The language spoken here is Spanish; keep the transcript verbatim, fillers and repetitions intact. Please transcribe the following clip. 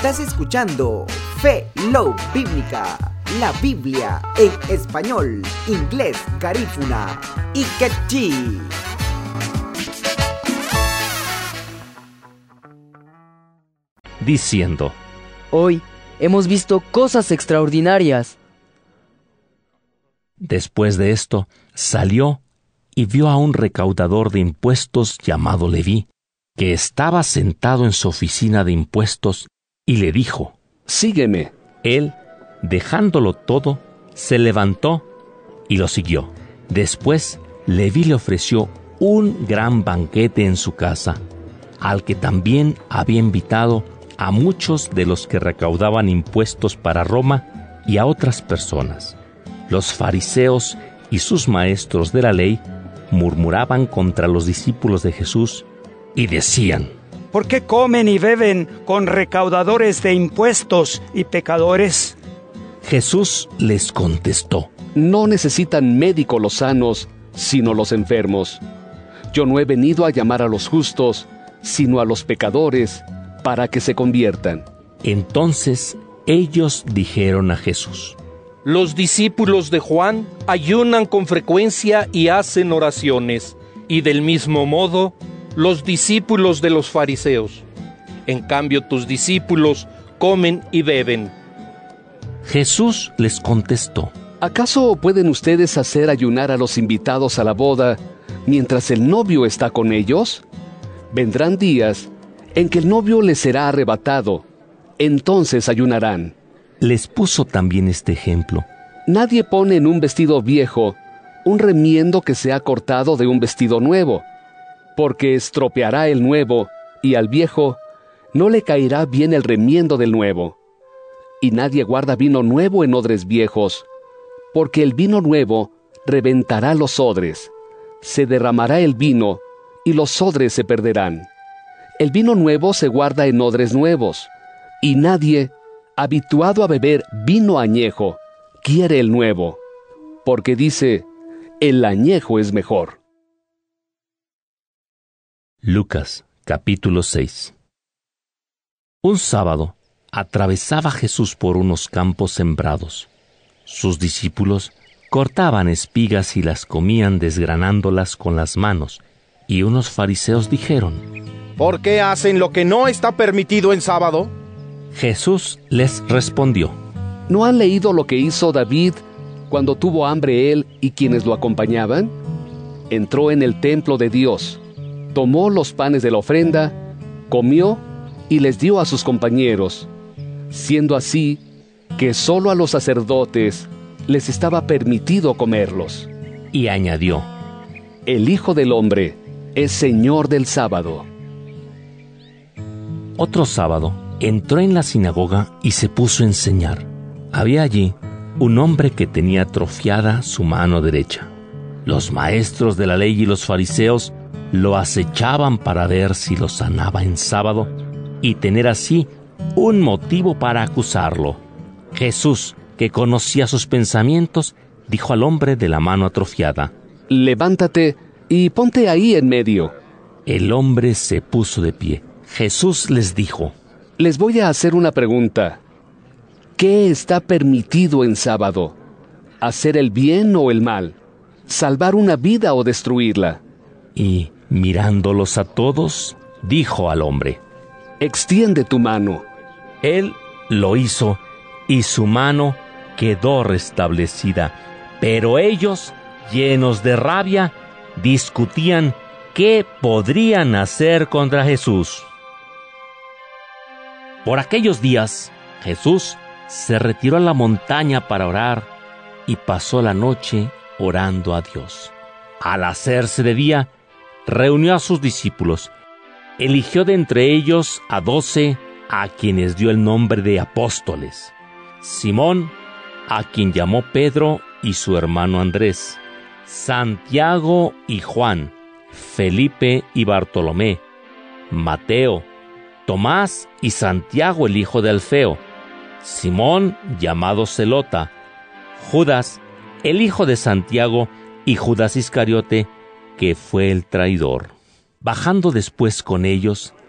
Estás escuchando Fe Love Bíblica, la Biblia en español, inglés, garífuna y quechí. Diciendo: Hoy hemos visto cosas extraordinarias. Después de esto, salió y vio a un recaudador de impuestos llamado Leví, que estaba sentado en su oficina de impuestos, y le dijo: Sígueme. Él, dejándolo todo, se levantó y lo siguió. Después, Leví le ofreció un gran banquete en su casa, al que también había invitado a muchos de los que recaudaban impuestos para Roma y a otras personas. Los fariseos y sus maestros de la ley murmuraban contra los discípulos de Jesús y decían: ¿Por qué comen y beben con recaudadores de impuestos y pecadores? Jesús les contestó: No necesitan médico los sanos, sino los enfermos. Yo no he venido a llamar a los justos, sino a los pecadores, para que se conviertan. Entonces ellos dijeron a Jesús: Los discípulos de Juan ayunan con frecuencia y hacen oraciones, y del mismo modo los discípulos de los fariseos. En cambio, tus discípulos comen y beben. Jesús les contestó: ¿Acaso pueden ustedes hacer ayunar a los invitados a la boda mientras el novio está con ellos? Vendrán días en que el novio les será arrebatado, entonces ayunarán. Les puso también este ejemplo: Nadie pone en un vestido viejo un remiendo que se ha cortado de un vestido nuevo, porque estropeará el nuevo, y al viejo no le caerá bien el remiendo del nuevo. Y nadie guarda vino nuevo en odres viejos, porque el vino nuevo reventará los odres, se derramará el vino, y los odres se perderán. El vino nuevo se guarda en odres nuevos, y nadie, habituado a beber vino añejo, quiere el nuevo, porque dice: el añejo es mejor. Lucas, capítulo seis. Un sábado, atravesaba Jesús por unos campos sembrados. Sus discípulos cortaban espigas y las comían desgranándolas con las manos, y unos fariseos dijeron: ¿Por qué hacen lo que no está permitido en sábado? Jesús les respondió: ¿No han leído lo que hizo David cuando tuvo hambre él y quienes lo acompañaban? Entró en el templo de Dios, tomó los panes de la ofrenda, comió y les dio a sus compañeros, siendo así que solo a los sacerdotes les estaba permitido comerlos. Y añadió: El Hijo del Hombre es Señor del sábado. Otro sábado, entró en la sinagoga y se puso a enseñar. Había allí un hombre que tenía atrofiada su mano derecha. Los maestros de la ley y los fariseos lo acechaban para ver si lo sanaba en sábado y tener así un motivo para acusarlo. Jesús, que conocía sus pensamientos, dijo al hombre de la mano atrofiada: Levántate y ponte ahí en medio. El hombre se puso de pie. Jesús les dijo: Les voy a hacer una pregunta. ¿Qué está permitido en sábado? ¿Hacer el bien o el mal? ¿Salvar una vida o destruirla? Y, mirándolos a todos, dijo al hombre: Extiende tu mano. Él lo hizo, y su mano quedó restablecida. Pero ellos, llenos de rabia, discutían qué podrían hacer contra Jesús. Por aquellos días, Jesús se retiró a la montaña para orar y pasó la noche orando a Dios. Al hacerse de día, reunió a sus discípulos. Eligió de entre ellos a doce, a quienes dio el nombre de apóstoles: Simón, a quien llamó Pedro y su hermano Andrés, Santiago y Juan, Felipe y Bartolomé, Mateo, Tomás y Santiago el hijo de Alfeo, Simón llamado Zelota, Judas, el hijo de Santiago, y Judas Iscariote, que fue el traidor. Bajando después con ellos,